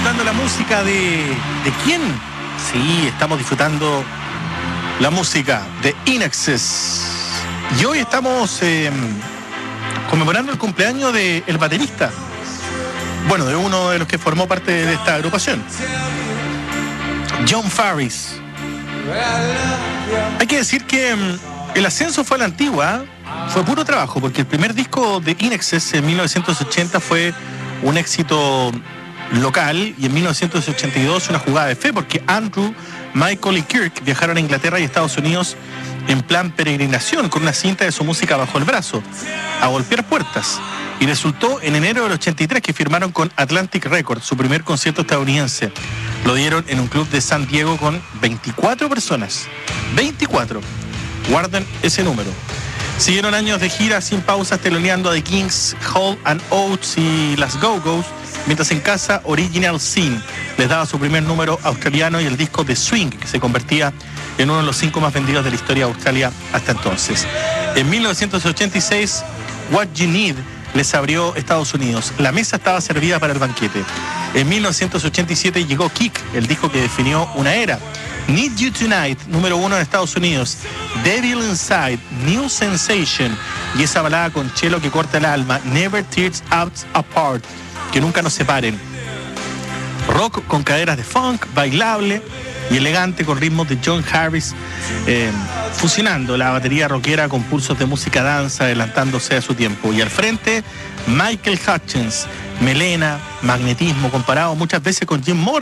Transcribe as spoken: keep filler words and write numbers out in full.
disfrutando la música de... ¿De quién? Sí, estamos disfrutando la música de In Excess. Y hoy estamos eh, conmemorando el cumpleaños del baterista. Bueno, de uno de los que formó parte de esta agrupación, John Farris. Hay que decir que um, el ascenso fue a la antigua, fue puro trabajo, porque el primer disco de In Excess en mil novecientos ochenta fue un éxito local, y en mil novecientos ochenta y dos una jugada de fe, porque Andrew, Michael y Kirk viajaron a Inglaterra y Estados Unidos en plan peregrinación con una cinta de su música bajo el brazo, a golpear puertas. Y resultó en enero del ochenta y tres que firmaron con Atlantic Records su primer concierto estadounidense. Lo dieron en un club de San Diego con veinticuatro personas. veinticuatro. Guarden ese número. Siguieron años de gira sin pausas, teloneando a The Kings, Hall and Oates y las Go-Go's, mientras en casa Original Sin les daba su primer número australiano y el disco de Swing, que se convertía en uno de los cinco más vendidos de la historia de Australia hasta entonces. En mil novecientos ochenta y seis, What You Need les abrió Estados Unidos. La mesa estaba servida para el banquete. En mil novecientos ochenta y siete llegó Kick, el disco que definió una era. Need You Tonight, número uno en Estados Unidos. Devil Inside, New Sensation, y esa balada con cello que corta el alma, Never Tears Us Apart, que nunca nos separen. Rock con caderas de funk, bailable y elegante, con ritmos de John Harris, eh, fusionando la batería rockera con pulsos de música danza, adelantándose a su tiempo. Y al frente, Michael Hutchence, melena, magnetismo, comparado muchas veces con Jim Morrison.